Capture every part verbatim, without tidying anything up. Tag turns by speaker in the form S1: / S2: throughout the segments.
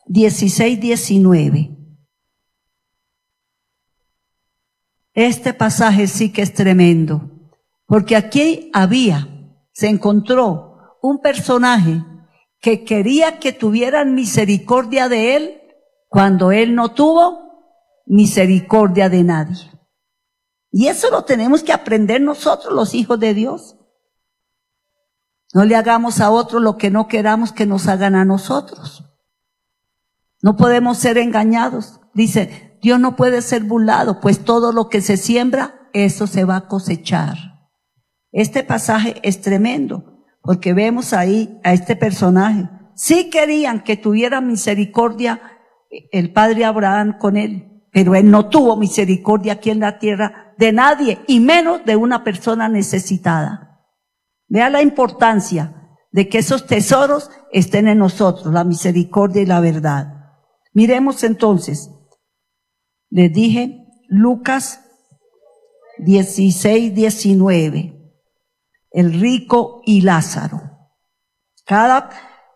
S1: dieciséis, diecinueve. Este pasaje sí que es tremendo, porque aquí había, se encontró un personaje que quería que tuvieran misericordia de él cuando él no tuvo misericordia de nadie. Y eso lo tenemos que aprender nosotros, los hijos de Dios. No le hagamos a otros lo que no queramos que nos hagan a nosotros. No podemos ser engañados. Dice, Dios no puede ser burlado, pues todo lo que se siembra, eso se va a cosechar. Este pasaje es tremendo, porque vemos ahí a este personaje. Sí querían que tuviera misericordia el padre Abraham con él, pero él no tuvo misericordia aquí en la tierra de nadie, y menos de una persona necesitada. Vea la importancia de que esos tesoros estén en nosotros, la misericordia y la verdad. Miremos entonces, les dije, Lucas dieciséis, diecinueve, el rico y Lázaro. Cada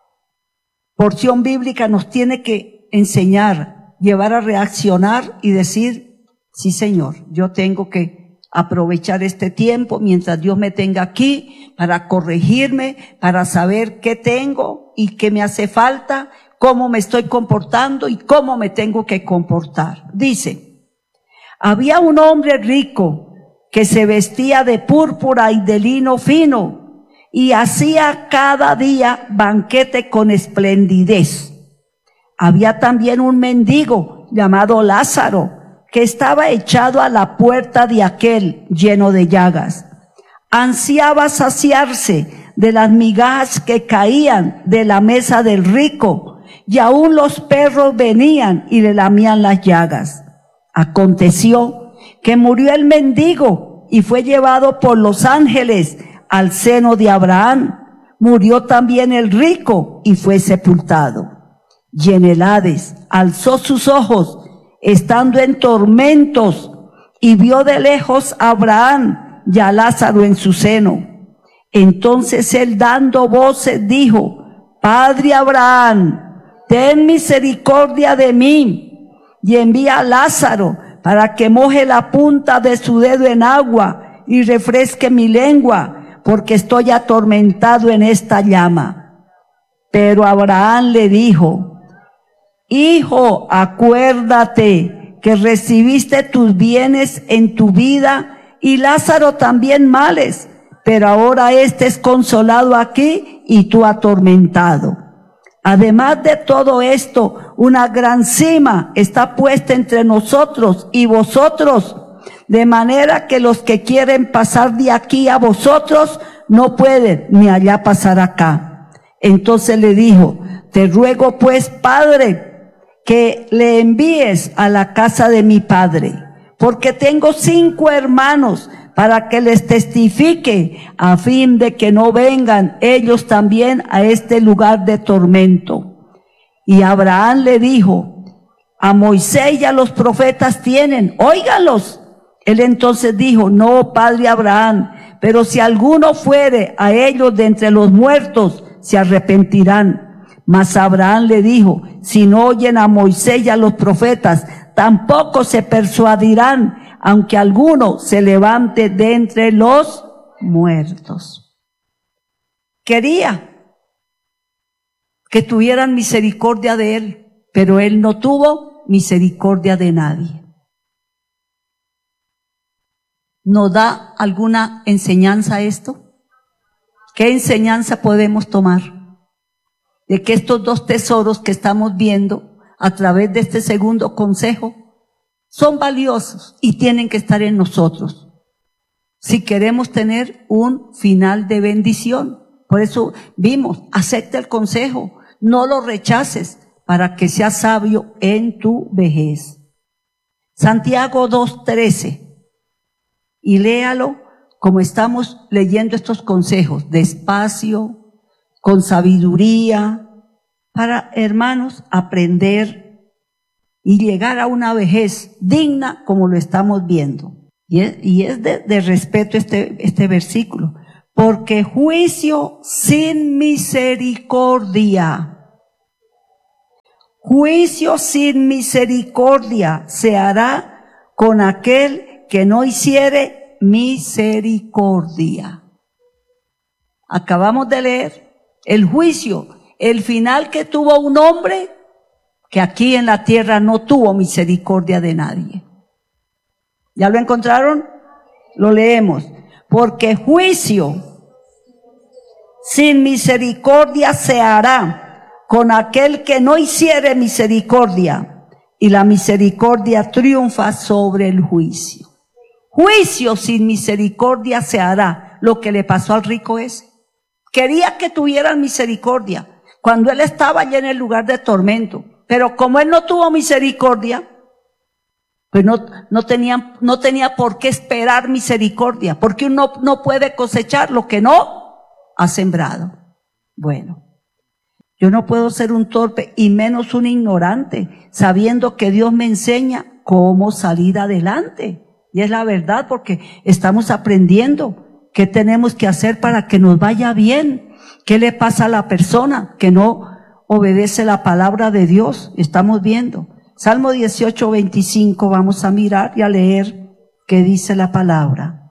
S1: porción bíblica nos tiene que enseñar, llevar a reaccionar y decir, sí Señor, yo tengo que aprovechar este tiempo mientras Dios me tenga aquí para corregirme, para saber qué tengo y qué me hace falta, cómo me estoy comportando y cómo me tengo que comportar. Dice, había un hombre rico que se vestía de púrpura y de lino fino y hacía cada día banquete con esplendidez. Había también un mendigo llamado Lázaro que estaba echado a la puerta de aquel lleno de llagas. Ansiaba saciarse de las migajas que caían de la mesa del rico, y aún los perros venían y le lamían las llagas. Aconteció que murió el mendigo y fue llevado por los ángeles al seno de Abraham. Murió también el rico y fue sepultado. Y en el Hades alzó sus ojos, estando en tormentos, y vio de lejos a Abraham y a Lázaro en su seno. Entonces él, dando voces, dijo, Padre Abraham, ten misericordia de mí, y envía a Lázaro para que moje la punta de su dedo en agua y refresque mi lengua, porque estoy atormentado en esta llama. Pero Abraham le dijo, Hijo, acuérdate que recibiste tus bienes en tu vida y Lázaro también males, pero ahora éste es consolado aquí y tú atormentado. Además de todo esto, una gran cima está puesta entre nosotros y vosotros, de manera que los que quieren pasar de aquí a vosotros no pueden ni allá pasar acá. Entonces le dijo, te ruego pues, Padre, que le envíes a la casa de mi padre, porque tengo cinco hermanos, para que les testifique, a fin de que no vengan ellos también a este lugar de tormento. Y Abraham le dijo, a Moisés y a los profetas tienen, óigalos. Él entonces dijo, no, padre Abraham, pero si alguno fuere a ellos de entre los muertos, se arrepentirán. Mas Abraham le dijo, si no oyen a Moisés y a los profetas, tampoco se persuadirán, aunque alguno se levante de entre los muertos. Quería que tuvieran misericordia de él, pero él no tuvo misericordia de nadie. ¿Nos da alguna enseñanza esto? ¿Qué enseñanza podemos tomar? De que estos dos tesoros que estamos viendo a través de este segundo consejo son valiosos y tienen que estar en nosotros si queremos tener un final de bendición. Por eso vimos, acepta el consejo, no lo rechaces para que seas sabio en tu vejez. Santiago dos trece, y léalo como estamos leyendo estos consejos, despacio, con sabiduría, para, hermanos, aprender y llegar a una vejez digna como lo estamos viendo. Y es, y es de, de respeto este, este versículo. Porque juicio sin misericordia Juicio sin misericordia se hará con aquel que no hiciere misericordia. Acabamos de leer el juicio, el final que tuvo un hombre que aquí en la tierra no tuvo misericordia de nadie. ¿Ya lo encontraron? Lo leemos. Porque juicio sin misericordia se hará con aquel que no hiciere misericordia, y la misericordia triunfa sobre el juicio. Juicio sin misericordia se hará. Lo que le pasó al rico ese. Quería que tuvieran misericordia cuando él estaba allá en el lugar de tormento. Pero como él no tuvo misericordia, pues no, no tenía, no tenía por qué esperar misericordia, porque uno no puede cosechar lo que no ha sembrado. Bueno, yo no puedo ser un torpe y menos un ignorante, sabiendo que Dios me enseña cómo salir adelante. Y es la verdad, porque estamos aprendiendo qué tenemos que hacer para que nos vaya bien. ¿Qué le pasa a la persona que no obedece la palabra de Dios? Estamos viendo. Salmo dieciocho, veinticinco, vamos a mirar y a leer qué dice la palabra.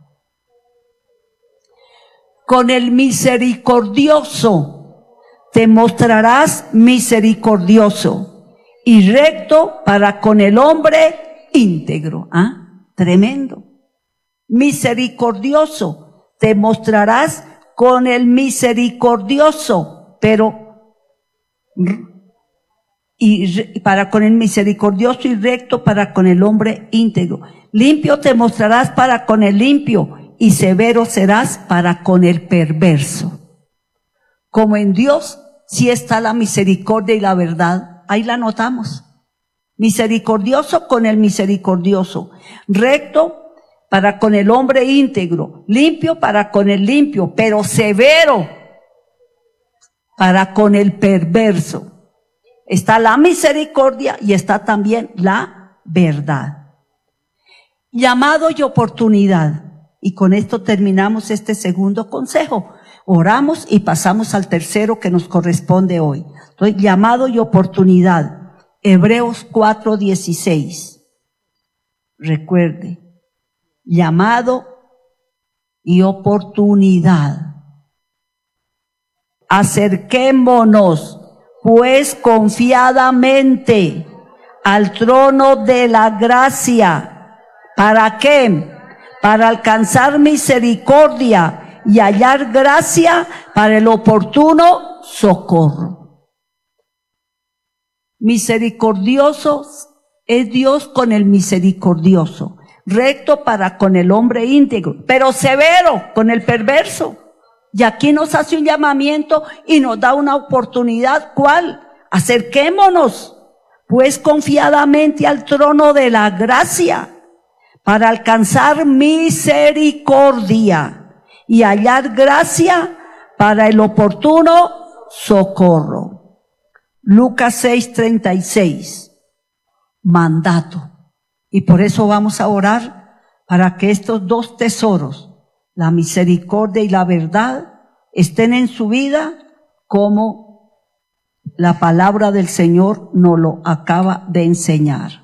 S1: Con el misericordioso te mostrarás misericordioso y recto para con el hombre íntegro. ¿Ah? Tremendo. Misericordioso te mostrarás con el misericordioso, pero y para con el misericordioso y recto para con el hombre íntegro. Limpio te mostrarás para con el limpio y severo serás para con el perverso. Como en Dios sí está la misericordia y la verdad, ahí la notamos. Misericordioso con el misericordioso, recto para con el hombre íntegro, limpio para con el limpio, pero severo para con el perverso. Está la misericordia y está también la verdad. Llamado y oportunidad. Y con esto terminamos este segundo consejo. Oramos y pasamos al tercero que nos corresponde hoy. Entonces, llamado y oportunidad. Hebreos cuatro dieciséis. Recuerde, llamado y oportunidad. Acerquémonos pues confiadamente al trono de la gracia. ¿Para qué? Para alcanzar misericordia y hallar gracia para el oportuno socorro. Misericordioso es Dios con el misericordioso, recto para con el hombre íntegro, pero severo con el perverso. Y aquí nos hace un llamamiento y nos da una oportunidad. ¿Cuál? Acerquémonos, pues confiadamente al trono de la gracia, para alcanzar misericordia y hallar gracia para el oportuno socorro. Lucas seis treinta y seis. Mandato. Y por eso vamos a orar para que estos dos tesoros, la misericordia y la verdad, estén en su vida como la palabra del Señor nos lo acaba de enseñar.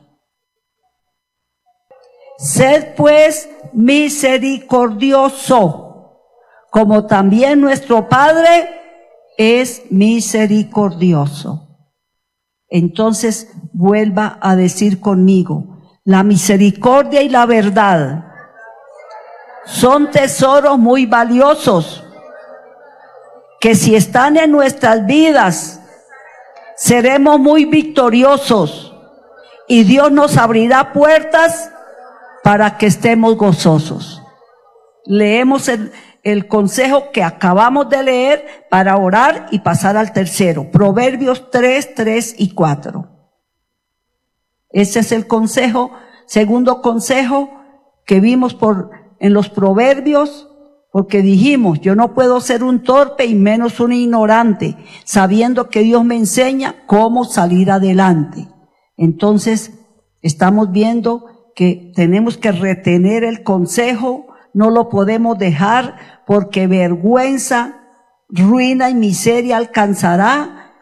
S1: Sed pues misericordioso, como también nuestro Padre es misericordioso. Entonces vuelva a decir conmigo, la misericordia y la verdad son tesoros muy valiosos que si están en nuestras vidas seremos muy victoriosos y Dios nos abrirá puertas para que estemos gozosos. Leemos el, el consejo que acabamos de leer para orar y pasar al tercero. Proverbios tres, tres y cuatro. Ese es el consejo, segundo consejo que vimos por en los proverbios, porque dijimos, yo no puedo ser un torpe y menos un ignorante, sabiendo que Dios me enseña cómo salir adelante. Entonces, estamos viendo que tenemos que retener el consejo, no lo podemos dejar, porque vergüenza, ruina y miseria alcanzará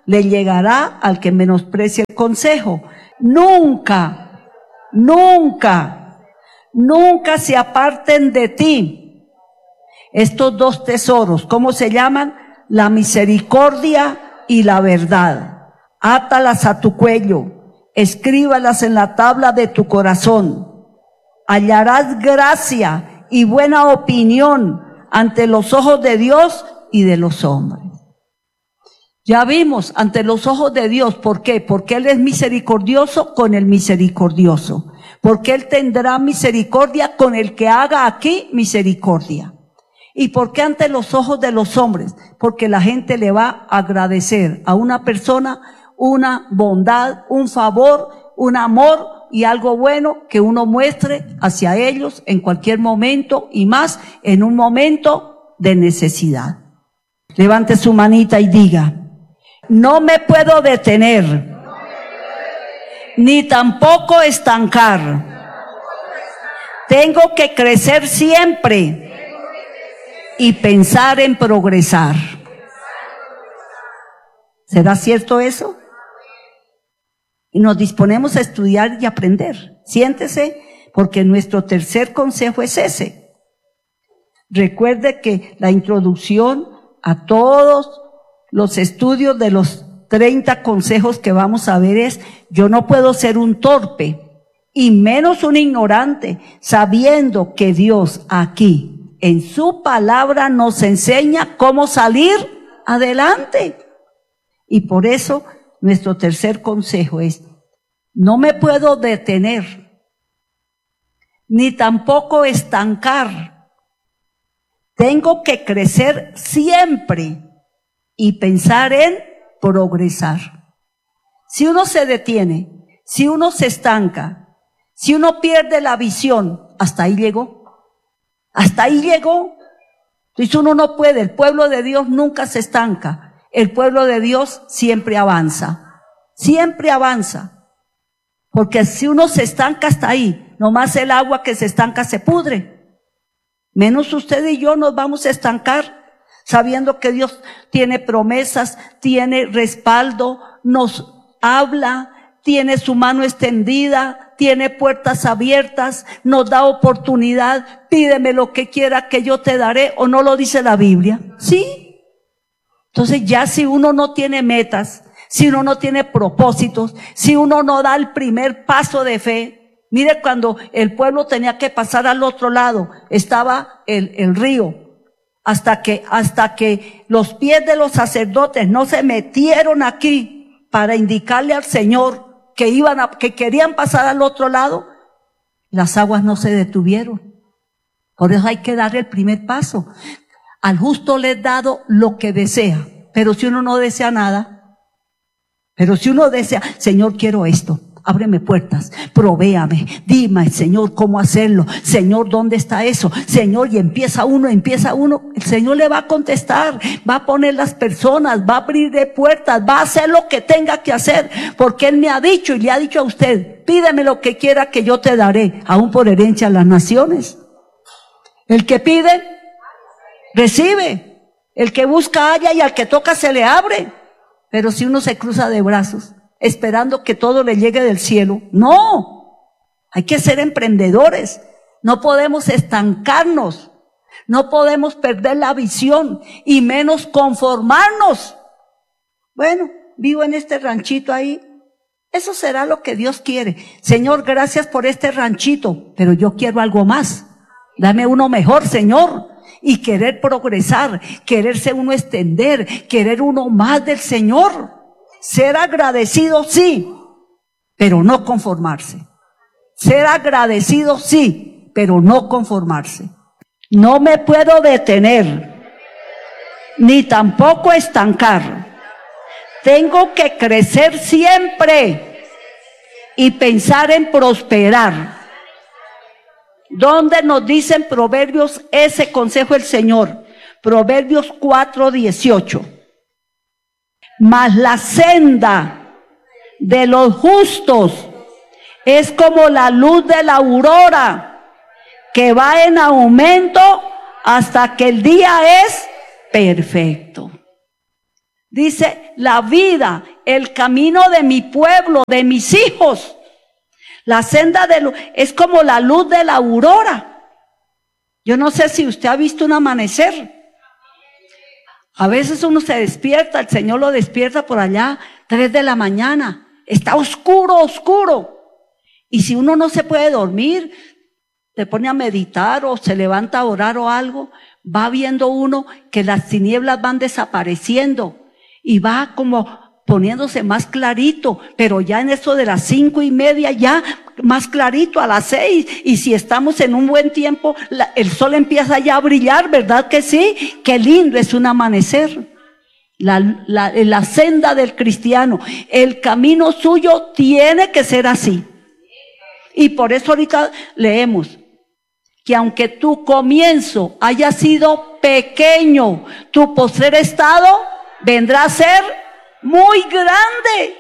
S1: le llegará al que menosprecie el consejo. Nunca, nunca, nunca se aparten de ti estos dos tesoros. ¿Cómo se llaman? La misericordia y la verdad. Átalas a tu cuello, escríbalas en la tabla de tu corazón. Hallarás gracia y buena opinión ante los ojos de Dios y de los hombres. Ya vimos, ante los ojos de Dios. ¿Por qué? Porque Él es misericordioso con el misericordioso. Porque Él tendrá misericordia con el que haga aquí misericordia. ¿Y por qué ante los ojos de los hombres? Porque la gente le va a agradecer a una persona una bondad, un favor, un amor y algo bueno que uno muestre hacia ellos en cualquier momento, y más en un momento de necesidad. Levante su manita y diga: no me puedo detener, ni tampoco estancar. Tengo que crecer siempre y pensar en progresar. ¿Será cierto eso? Y nos disponemos a estudiar y aprender. Siéntese, porque nuestro tercer consejo es ese. Recuerde que la introducción a todos los estudios de los treinta consejos que vamos a ver es: yo no puedo ser un torpe y menos un ignorante, sabiendo que Dios aquí en su palabra nos enseña cómo salir adelante. Y por eso nuestro tercer consejo es: no me puedo detener, ni tampoco estancar. Tengo que crecer siempre y pensar en progresar. Si uno se detiene, si uno se estanca, si uno pierde la visión, hasta ahí llegó. Hasta ahí llegó. Entonces uno no puede. El pueblo de Dios nunca se estanca. El pueblo de Dios siempre avanza. Siempre avanza. Porque si uno se estanca hasta ahí, nomás el agua que se estanca se pudre. Menos usted y yo nos vamos a estancar, sabiendo que Dios tiene promesas, tiene respaldo, nos habla, tiene su mano extendida, tiene puertas abiertas, nos da oportunidad. Pídeme lo que quiera que yo te daré, ¿o no lo dice la Biblia? Sí. Entonces ya si uno no tiene metas, si uno no tiene propósitos, si uno no da el primer paso de fe. Mire, cuando el pueblo tenía que pasar al otro lado, estaba el, el río. Hasta que, hasta que los pies de los sacerdotes no se metieron aquí para indicarle al Señor que iban a, que querían pasar al otro lado, las aguas no se detuvieron. Por eso hay que darle el primer paso. Al justo le he dado lo que desea, pero si uno no desea nada, pero si uno desea: Señor, quiero esto, ábreme puertas, provéame, dime, Señor, cómo hacerlo, Señor, ¿dónde está eso? Señor, y empieza uno, empieza uno, el Señor le va a contestar, va a poner las personas, va a abrir de puertas, va a hacer lo que tenga que hacer, porque Él me ha dicho y le ha dicho a usted: pídeme lo que quiera que yo te daré, aún por herencia a las naciones. El que pide, recibe. El que busca, halla, y al que toca se le abre. Pero si uno se cruza de brazos, esperando que todo le llegue del cielo, no. Hay que ser emprendedores. No podemos estancarnos. No podemos perder la visión, y menos conformarnos. Bueno, vivo en este ranchito ahí. Eso será lo que Dios quiere. Señor, gracias por este ranchito, pero yo quiero algo más. Dame uno mejor, Señor. Y querer progresar, quererse uno extender, querer uno más del Señor. Ser agradecido, sí, pero no conformarse. Ser agradecido, sí, pero no conformarse. No me puedo detener, ni tampoco estancar. Tengo que crecer siempre y pensar en prosperar. ¿Dónde nos dicen Proverbios ese consejo el Señor? Proverbios cuatro dieciocho. Mas la senda de los justos es como la luz de la aurora, que va en aumento hasta que el día es perfecto. Dice, la vida, el camino de mi pueblo, de mis hijos. La senda de luz es como la luz de la aurora. Yo no sé si usted ha visto un amanecer. A veces uno se despierta, el Señor lo despierta por allá, tres de la mañana. Está oscuro, oscuro. Y si uno no se puede dormir, se pone a meditar o se levanta a orar o algo, va viendo uno que las tinieblas van desapareciendo y va como poniéndose más clarito, pero ya en eso de las cinco y media ya más clarito, a las seis, y si estamos en un buen tiempo, la, el sol empieza ya a brillar, ¿verdad que sí? Qué lindo es un amanecer. La, la, la senda del cristiano, el camino suyo tiene que ser así. Y por eso ahorita leemos que aunque tu comienzo haya sido pequeño, tu postrer estado vendrá a ser muy grande.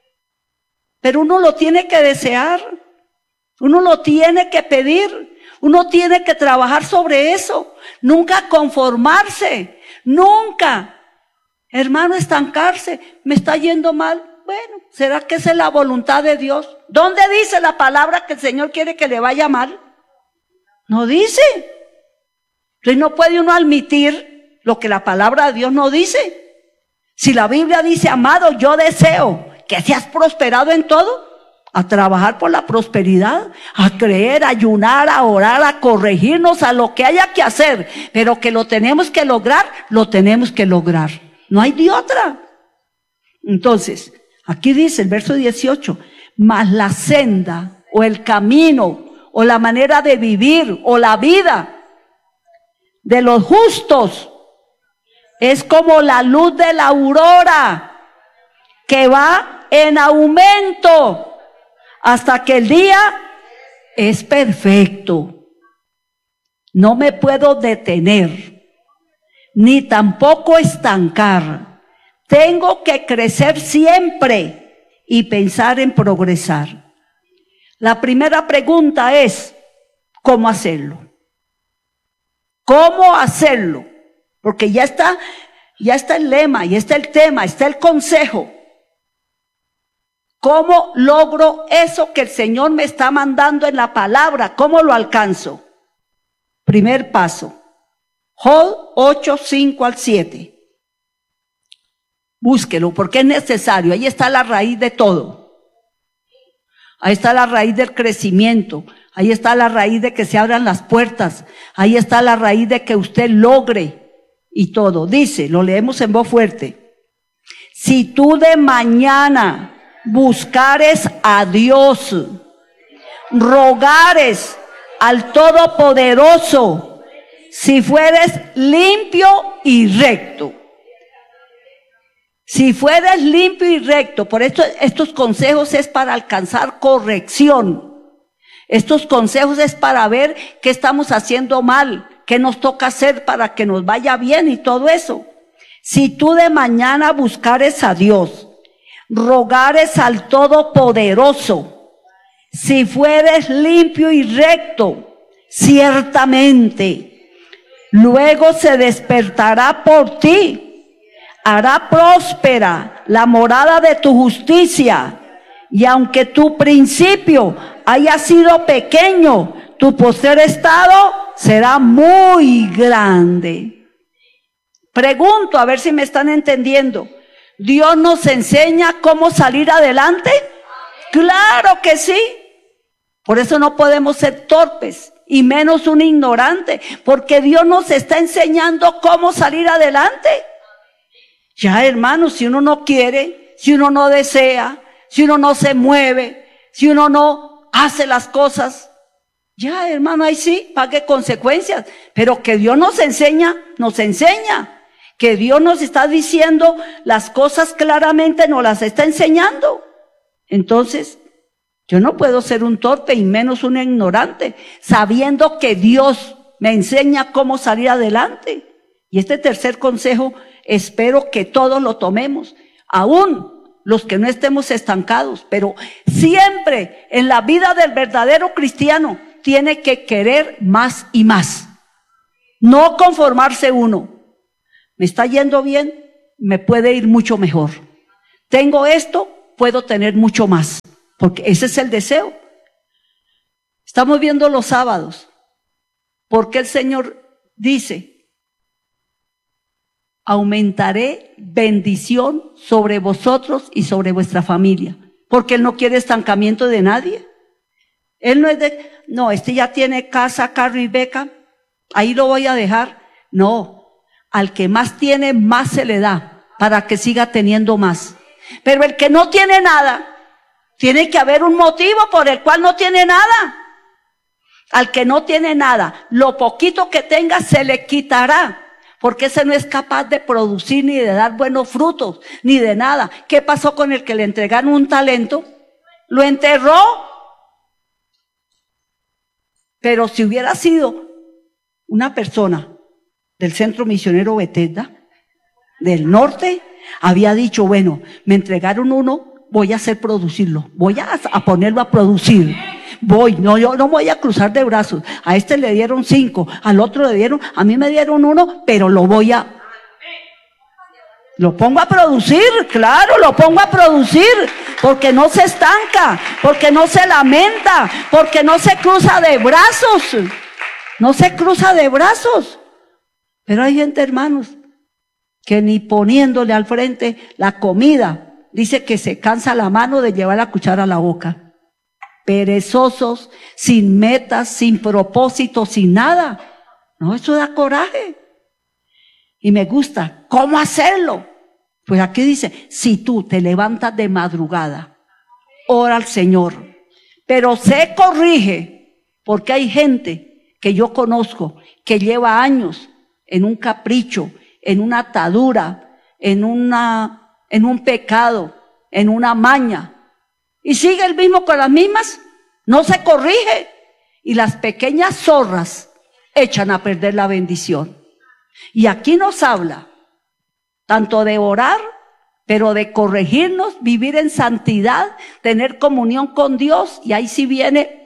S1: Pero uno lo tiene que desear, uno lo tiene que pedir, uno tiene que trabajar sobre eso, nunca conformarse, nunca, hermano, estancarse. Me está yendo mal. Bueno, ¿será que esa es la voluntad de Dios? ¿Dónde dice la palabra que el Señor quiere que le vaya mal? No dice. Entonces no puede uno admitir lo que la palabra de Dios no dice. Si la Biblia dice, amado, yo deseo que seas prosperado en todo, a trabajar por la prosperidad, a creer, a ayunar, a orar, a corregirnos, a lo que haya que hacer, pero que lo tenemos que lograr, lo tenemos que lograr. No hay de otra. Entonces, aquí dice el verso dieciocho, mas la senda o el camino o la manera de vivir o la vida de los justos es como la luz de la aurora que va en aumento hasta que el día es perfecto. No me puedo detener, ni tampoco estancar. Tengo que crecer siempre y pensar en progresar. La primera pregunta es, ¿cómo hacerlo? ¿Cómo hacerlo? Porque ya está, ya está el lema, ya está el tema, está el consejo. ¿Cómo logro eso que el Señor me está mandando en la palabra? ¿Cómo lo alcanzo? Primer paso, Job ocho, cinco al siete. Búsquelo porque es necesario, ahí está la raíz de todo. Ahí está la raíz del crecimiento, ahí está la raíz de que se abran las puertas, ahí está la raíz de que usted logre y todo. Dice, lo leemos en voz fuerte. Si tú de mañana buscares a Dios, rogares al Todopoderoso, si fueres limpio y recto. Si fueres limpio y recto, por esto estos consejos es para alcanzar corrección. Estos consejos es para ver qué estamos haciendo mal, qué nos toca hacer para que nos vaya bien y todo eso. Si tú de mañana buscares a Dios, rogares al Todopoderoso, si fueres limpio y recto, ciertamente, luego se despertará por ti. Hará próspera la morada de tu justicia, y aunque tu principio haya sido pequeño, tu postrer estado será muy grande. Pregunto, a ver si me están entendiendo. ¿Dios nos enseña cómo salir adelante? Claro que sí. Por eso no podemos ser torpes, y menos un ignorante, porque Dios nos está enseñando cómo salir adelante. Ya, hermanos, si uno no quiere, si uno no desea, si uno no se mueve, si uno no hace las cosas, ya, hermano, ahí sí, pague consecuencias. Pero que Dios nos enseña, nos enseña. Que Dios nos está diciendo las cosas claramente, nos las está enseñando. Entonces, yo no puedo ser un torpe y menos un ignorante, sabiendo que Dios me enseña cómo salir adelante. Y este tercer consejo, espero que todos lo tomemos, aún los que no estemos estancados, pero siempre en la vida del verdadero cristiano tiene que querer más y más, no conformarse uno. ¿Me está yendo bien? me puede ir mucho mejor. Tengo esto, puedo tener mucho más, porque ese es el deseo. Estamos viendo los sábados, porque el Señor dice, aumentaré bendición sobre vosotros y sobre vuestra familia, porque Él no quiere estancamiento de nadie. Él no es de, no, este ya tiene casa, carro y beca, ahí lo voy a dejar. No, al que más tiene, más se le da, para que siga teniendo más. Pero el que no tiene nada, tiene que haber un motivo por el cual no tiene nada. Al que no tiene nada, lo poquito que tenga se le quitará, porque ese no es capaz de producir ni de dar buenos frutos, ni de nada. ¿Qué pasó con el que le entregaron un talento? Lo enterró. Pero si hubiera sido una persona del Centro Misionero Bethesda, del norte, había dicho, bueno, me entregaron uno, voy a hacer producirlo, voy a, a ponerlo a producir. Voy, no, yo no voy a cruzar de brazos. A este le dieron cinco, al otro le dieron, a mí me dieron uno, pero lo voy a, lo pongo a producir, claro, lo pongo a producir, porque no se estanca, porque no se lamenta, porque no se cruza de brazos, no se cruza de brazos. Pero hay gente, hermanos, que ni poniéndole al frente la comida, dice que se cansa la mano de llevar la cuchara a la boca. Perezosos, sin metas, sin propósito, sin nada. No, eso da coraje. Y me gusta, ¿cómo hacerlo? Pues aquí dice, si tú te levantas de madrugada, ora al Señor, pero se corrige, porque hay gente que yo conozco que lleva años en un capricho, en una atadura, en una, en un pecado, en una maña, y sigue el mismo con las mismas, no se corrige, y las pequeñas zorras echan a perder la bendición. Y aquí nos habla tanto de orar, pero de corregirnos, vivir en santidad, tener comunión con Dios, y ahí sí viene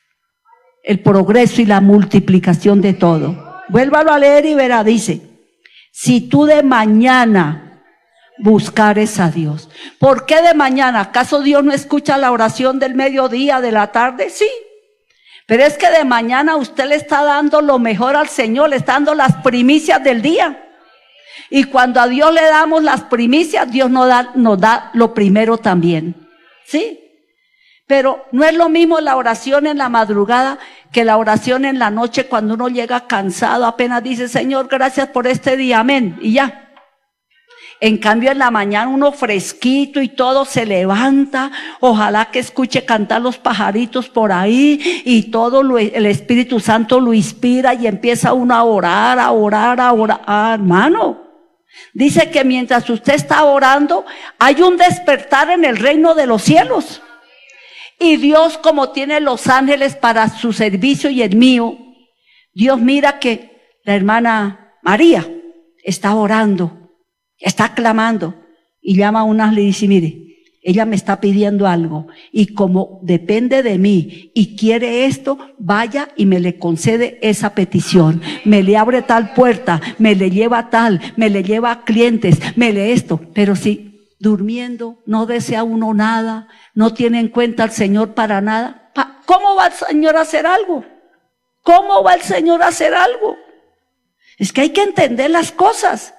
S1: el progreso y la multiplicación de todo. Vuélvalo a leer y verá, dice, si tú de mañana buscares a Dios. ¿Por qué de mañana? ¿Acaso Dios no escucha la oración del mediodía, de la tarde? Sí. Pero es que de mañana usted le está dando lo mejor al Señor, le está dando las primicias del día. Y cuando a Dios le damos las primicias, Dios nos da, nos da lo primero también. ¿Sí? Pero no es lo mismo la oración en la madrugada que la oración en la noche, cuando uno llega cansado, apenas dice, Señor, gracias por este día, amén, y ya. En cambio, en la mañana uno fresquito y todo se levanta, ojalá que escuche cantar los pajaritos por ahí y todo lo, el Espíritu Santo lo inspira y empieza uno a orar, a orar, a orar. Ah, hermano, dice que mientras usted está orando, hay un despertar en el reino de los cielos. Y Dios, como tiene los ángeles para su servicio y el mío, Dios mira que la hermana María está orando, está clamando, y llama a una, le dice, mire, ella me está pidiendo algo, y como depende de mí y quiere esto, vaya y me le concede esa petición, me le abre tal puerta, me le lleva tal, me le lleva clientes, me le esto. Pero si durmiendo no desea uno nada, no tiene en cuenta al Señor para nada, ¿cómo va el Señor a hacer algo? ¿Cómo va el Señor a hacer algo? Es que hay que entender las cosas.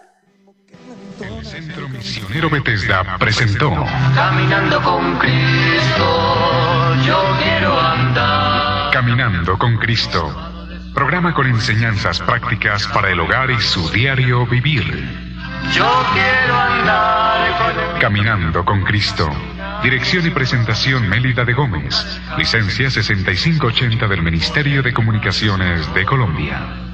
S2: El Centro Misionero Bethesda presentó
S3: Caminando con Cristo, yo quiero andar.
S2: Caminando con Cristo, programa con enseñanzas prácticas para el hogar y su diario vivir.
S3: Yo quiero andar con...
S2: Caminando con Cristo. Dirección y presentación Mélida de Gómez. Licencia sesenta y cinco ochenta del Ministerio de Comunicaciones de Colombia.